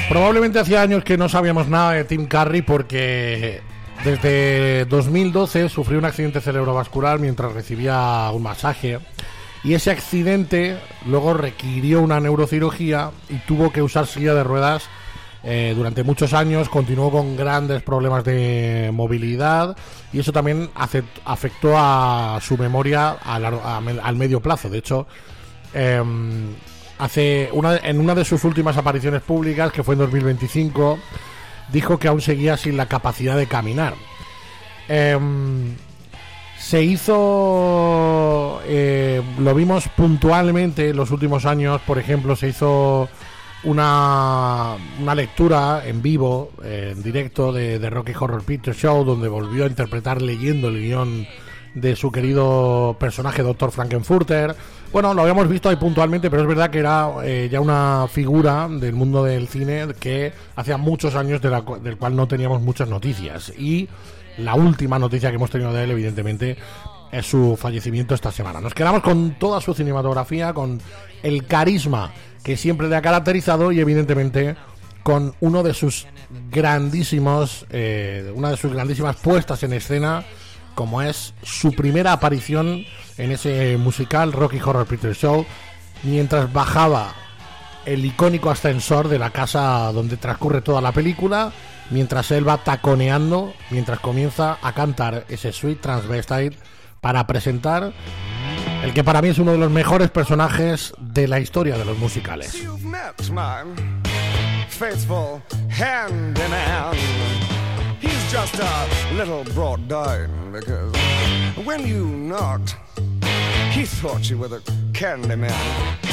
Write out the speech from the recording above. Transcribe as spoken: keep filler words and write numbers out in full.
Probablemente hacía años que no sabíamos nada de Tim Curry porque desde dos mil doce sufrió un accidente cerebrovascular mientras recibía un masaje y ese accidente luego requirió una neurocirugía y tuvo que usar silla de ruedas eh, durante muchos años. Continuó con grandes problemas de movilidad y eso también afectó a su memoria a largo, a, al medio plazo. De hecho, eh, hace una, en una de sus últimas apariciones públicas, que fue en dos mil veinticinco, dijo que aún seguía sin la capacidad de caminar. Eh, se hizo, eh, lo vimos puntualmente en los últimos años. Por ejemplo, se hizo una, una lectura en vivo, eh, en directo de, de Rocky Horror Picture Show, donde volvió a interpretar leyendo el guión de su querido personaje doctor Frankenfurter. Bueno, lo habíamos visto ahí puntualmente, pero es verdad que era eh, ya una figura del mundo del cine que hacía muchos años de la, del cual no teníamos muchas noticias. Y la última noticia que hemos tenido de él, evidentemente, es su fallecimiento esta semana. Nos quedamos con toda su cinematografía, con el carisma que siempre le ha caracterizado y, evidentemente, con uno de sus grandísimos, eh, una de sus grandísimas puestas en escena, como es su primera aparición en ese musical Rocky Horror Picture Show, mientras bajaba el icónico ascensor de la casa donde transcurre toda la película, mientras él va taconeando, mientras comienza a cantar ese Sweet Transvestite para presentar el que para mí es uno de los mejores personajes de la historia de los musicales. He's just a little brought down because when you knocked, he thought you were the candy man.